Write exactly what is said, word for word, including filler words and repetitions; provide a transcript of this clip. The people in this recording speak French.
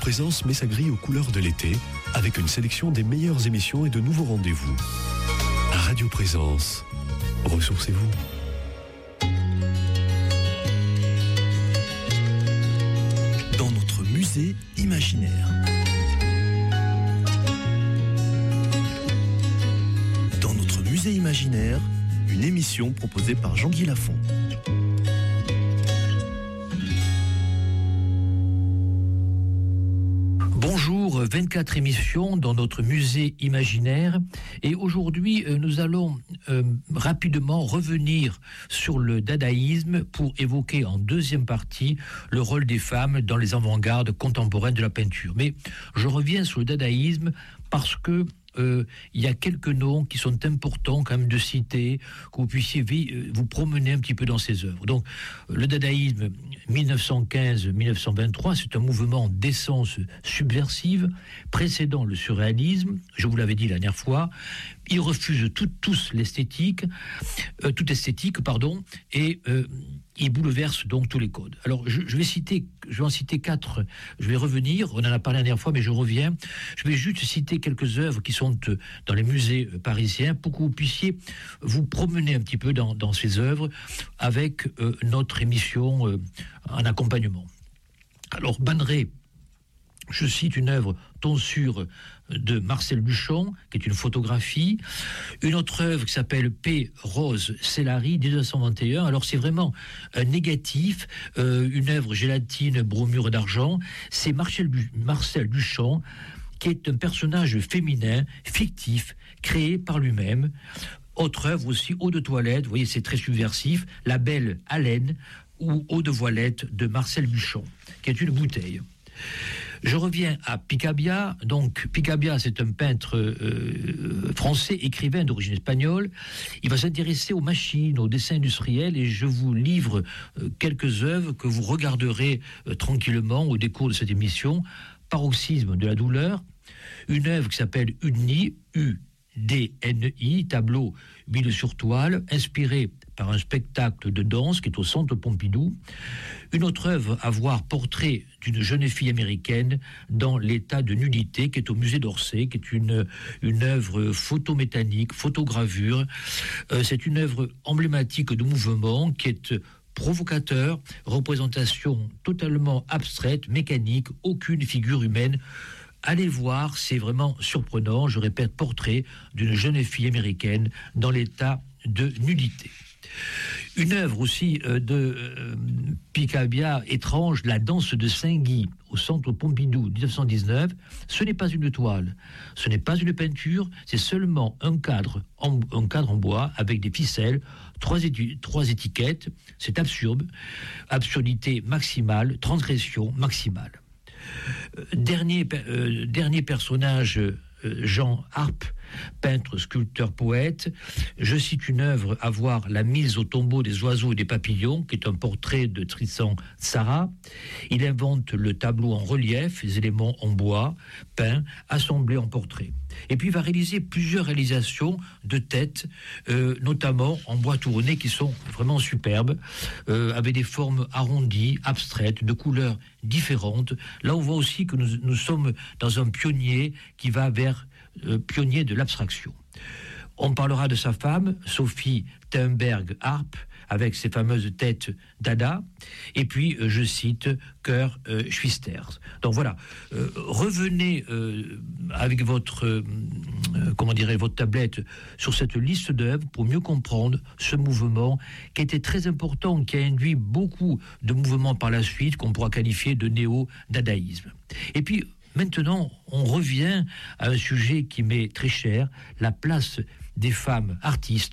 Présence met sa grille aux couleurs de l'été avec une sélection des meilleures émissions et de nouveaux rendez-vous. Radio Présence, ressourcez-vous. Dans notre musée imaginaire. Dans notre musée imaginaire, une émission proposée par Jean-Guy Lafont. Bonjour, vingt-quatre émissions dans notre musée imaginaire et aujourd'hui euh, nous allons euh, rapidement revenir sur le dadaïsme pour évoquer en deuxième partie le rôle des femmes dans les avant-gardes contemporaines de la peinture. Mais je reviens sur le dadaïsme parce que Euh, il y a quelques noms qui sont importants quand même de citer, que vous puissiez vi- vous promener un petit peu dans ces œuvres. Donc, le dadaïsme dix-neuf cent quinze à dix-neuf cent vingt-trois, c'est un mouvement d'essence subversive précédant le surréalisme. Je vous l'avais dit la dernière fois. Ils refusent tout, tous l'esthétique, euh, toute esthétique, pardon, et euh, ils bouleversent donc tous les codes. Alors, je, je vais citer, je vais en citer quatre. Je vais revenir. On en a parlé la dernière fois, mais je reviens. Je vais juste citer quelques œuvres qui sont dans les musées parisiens pour que vous puissiez vous promener un petit peu dans, dans ces œuvres avec euh, notre émission euh, en accompagnement. Alors, Banneret, je cite une œuvre tonsure de Marcel Duchamp, qui est une photographie. Une autre œuvre qui s'appelle P. Rose Cellari, dix-neuf cent vingt et un. Alors, c'est vraiment un négatif, euh, une œuvre gélatine, bromure d'argent. C'est Marcel, Marcel Duchamp, qui est un personnage féminin, fictif, créé par lui-même. Autre œuvre aussi, Eau de toilette, vous voyez, c'est très subversif, La belle haleine, ou Eau de voilette de Marcel Duchamp, qui est une bouteille. Je reviens à Picabia. Donc, Picabia, c'est un peintre euh, français, écrivain d'origine espagnole. Il va s'intéresser aux machines, aux dessins industriels, et je vous livre euh, quelques œuvres que vous regarderez euh, tranquillement au décours de cette émission. Paroxysme de la douleur, une œuvre qui s'appelle Udni, U D N I, tableau huile sur toile, inspiré par un spectacle de danse qui est au Centre Pompidou. Une autre œuvre à voir, Portrait d'une jeune fille américaine dans l'état de nudité, qui est au musée d'Orsay, qui est une, une œuvre photomécanique, photogravure. Euh, c'est une œuvre emblématique de mouvement qui est provocateur, représentation totalement abstraite, mécanique, aucune figure humaine. Allez voir, c'est vraiment surprenant. Je répète, Portrait d'une jeune fille américaine dans l'état de nudité. Une œuvre aussi euh, de euh, Picabia étrange, La danse de Saint-Guy au Centre Pompidou, dix-neuf cent dix-neuf. Ce n'est pas une toile, ce n'est pas une peinture, c'est seulement un cadre en, un cadre en bois avec des ficelles, trois, étu- trois étiquettes. C'est absurde, absurdité maximale, transgression maximale. Euh, dernier, euh, dernier personnage, euh, Jean Harpe, peintre, sculpteur, poète. Je cite une œuvre à voir, La mise au tombeau des oiseaux et des papillons, qui est un portrait de Tristan Tzara. Il invente le tableau en relief, les éléments en bois, peints, assemblés en portrait. Et puis il va réaliser plusieurs réalisations de tête, euh, notamment en bois tourné, qui sont vraiment superbes, euh, avec des formes arrondies, abstraites, de couleurs différentes. Là, on voit aussi que nous, nous sommes dans un pionnier qui va vers euh, pionnier de l'abstraction. On parlera de sa femme, Sophie Thunberg Harpe, avec ses fameuses têtes dada, et puis, euh, je cite, Cœur euh, Schwisters. Donc voilà, euh, revenez euh, avec votre, euh, comment dirais, votre tablette sur cette liste d'œuvres pour mieux comprendre ce mouvement qui était très important, qui a induit beaucoup de mouvements par la suite, qu'on pourra qualifier de néo-dadaïsme. Et puis, maintenant, on revient à un sujet qui m'est très cher, la place des femmes artistes